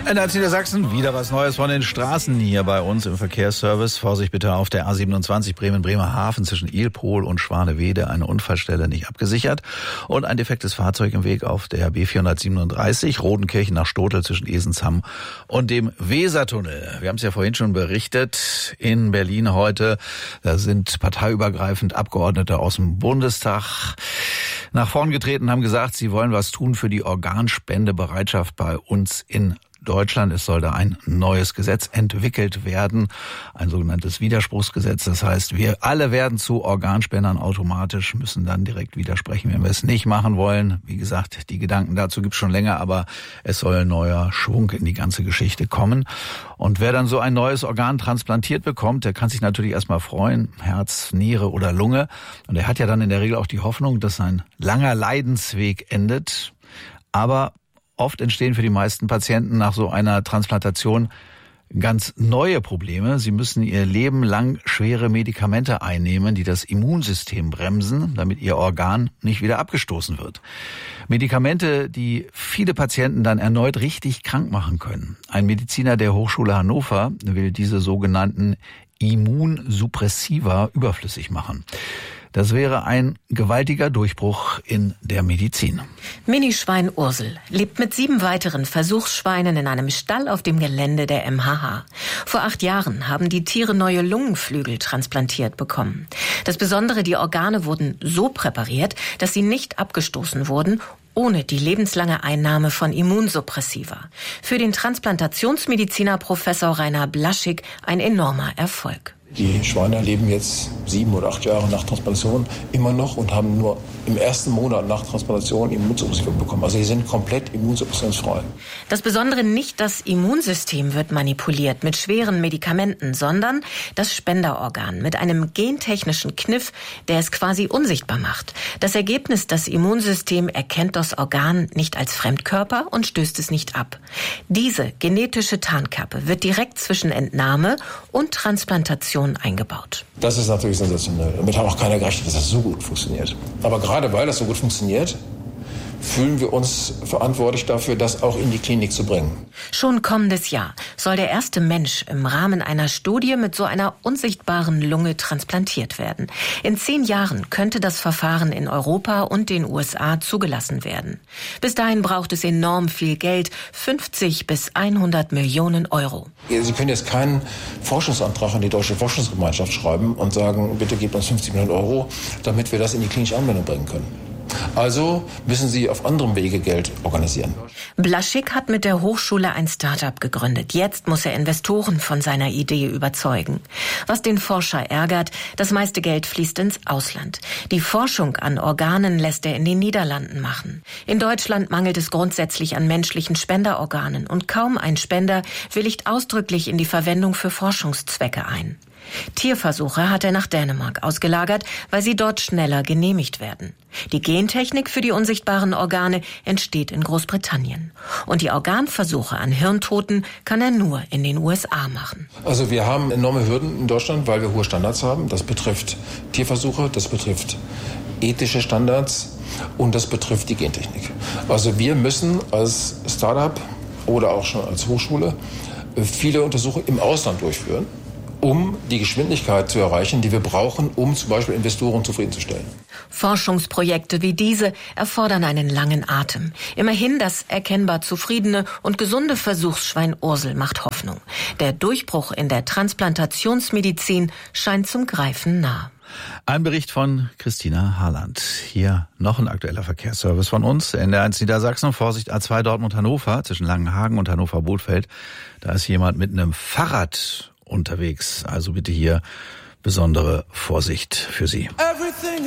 In Niedersachsen wieder was Neues von den Straßen hier bei uns im Verkehrsservice. Vorsicht bitte auf der A27 Bremen-Bremerhaven zwischen Ilpol und Schwanewede. Eine Unfallstelle nicht abgesichert. Und ein defektes Fahrzeug im Weg auf der B437 Rodenkirchen nach Stotel zwischen Esensham und dem Wesertunnel. Wir haben es ja vorhin schon berichtet. In Berlin heute, da sind parteiübergreifend Abgeordnete aus dem Bundestag nach vorn getreten, haben gesagt, sie wollen was tun für die Organspendebereitschaft bei uns in Deutschland. Es soll da ein neues Gesetz entwickelt werden, ein sogenanntes Widerspruchsgesetz. Das heißt, wir alle werden zu Organspendern automatisch, müssen dann direkt widersprechen, wenn wir es nicht machen wollen. Wie gesagt, die Gedanken dazu gibt es schon länger, aber es soll ein neuer Schwung in die ganze Geschichte kommen. Und wer dann so ein neues Organ transplantiert bekommt, der kann sich natürlich erstmal freuen, Herz, Niere oder Lunge. Und er hat ja dann in der Regel auch die Hoffnung, dass sein langer Leidensweg endet. Aber oft entstehen für die meisten Patienten nach so einer Transplantation ganz neue Probleme. Sie müssen ihr Leben lang schwere Medikamente einnehmen, die das Immunsystem bremsen, damit ihr Organ nicht wieder abgestoßen wird. Medikamente, die viele Patienten dann erneut richtig krank machen können. Ein Mediziner der Hochschule Hannover will diese sogenannten Immunsuppressiva überflüssig machen. Das wäre ein gewaltiger Durchbruch in der Medizin. Minischwein Ursel lebt mit 7 weiteren Versuchsschweinen in einem Stall auf dem Gelände der MHH. Vor 8 Jahren haben die Tiere neue Lungenflügel transplantiert bekommen. Das Besondere, die Organe wurden so präpariert, dass sie nicht abgestoßen wurden, ohne die lebenslange Einnahme von Immunsuppressiva. Für den Transplantationsmediziner Professor Rainer Blaschig ein enormer Erfolg. Die Schweine leben jetzt 7 oder 8 Jahre nach Transplantation immer noch und haben nur im ersten Monat nach Transplantation Immunsuppressiva bekommen. Also sie sind komplett immunsuppressionsfrei. Das Besondere, nicht das Immunsystem wird manipuliert mit schweren Medikamenten, sondern das Spenderorgan mit einem gentechnischen Kniff, der es quasi unsichtbar macht. Das Ergebnis, das Immunsystem erkennt das Organ nicht als Fremdkörper und stößt es nicht ab. Diese genetische Tarnkappe wird direkt zwischen Entnahme und Transplantation eingebaut. Das ist natürlich sensationell. Damit hat auch keiner gerechnet, dass das so gut funktioniert. Aber gerade weil das so gut funktioniert, fühlen wir uns verantwortlich dafür, das auch in die Klinik zu bringen. Schon kommendes Jahr soll der erste Mensch im Rahmen einer Studie mit so einer unsichtbaren Lunge transplantiert werden. In 10 Jahren könnte das Verfahren in Europa und den USA zugelassen werden. Bis dahin braucht es enorm viel Geld, 50 bis 100 Millionen Euro. Sie können jetzt keinen Forschungsantrag an die Deutsche Forschungsgemeinschaft schreiben und sagen, bitte gebt uns 50 Millionen Euro, damit wir das in die klinische Anwendung bringen können. Also müssen Sie auf anderem Wege Geld organisieren. Blaschig hat mit der Hochschule ein Start-up gegründet. Jetzt muss er Investoren von seiner Idee überzeugen. Was den Forscher ärgert, das meiste Geld fließt ins Ausland. Die Forschung an Organen lässt er in den Niederlanden machen. In Deutschland mangelt es grundsätzlich an menschlichen Spenderorganen und kaum ein Spender willigt ausdrücklich in die Verwendung für Forschungszwecke ein. Tierversuche hat er nach Dänemark ausgelagert, weil sie dort schneller genehmigt werden. Die Gentechnik für die unsichtbaren Organe entsteht in Großbritannien. Und die Organversuche an Hirntoten kann er nur in den USA machen. Also wir haben enorme Hürden in Deutschland, weil wir hohe Standards haben. Das betrifft Tierversuche, das betrifft ethische Standards und das betrifft die Gentechnik. Also wir müssen als Start-up oder auch schon als Hochschule viele Untersuchungen im Ausland durchführen, um die Geschwindigkeit zu erreichen, die wir brauchen, um zum Beispiel Investoren zufriedenzustellen. Forschungsprojekte wie diese erfordern einen langen Atem. Immerhin das erkennbar zufriedene und gesunde Versuchsschwein Ursel macht Hoffnung. Der Durchbruch in der Transplantationsmedizin scheint zum Greifen nah. Ein Bericht von Christina Harland. Hier noch ein aktueller Verkehrsservice von uns. NDR1 Niedersachsen, Vorsicht A2 Dortmund-Hannover, zwischen Langenhagen und Hannover-Bothfeld. Da ist jemand mit einem Fahrrad unterwegs. Also bitte hier besondere Vorsicht für Sie.